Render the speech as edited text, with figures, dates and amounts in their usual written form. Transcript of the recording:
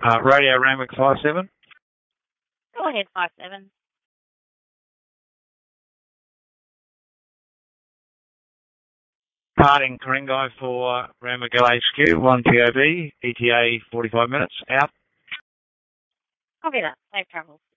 Radio Randwick 57. Go ahead, 57. Parting Karingai for Randwick LHQ, 1 POB, ETA 45 minutes, out. Copy that. Safe travels.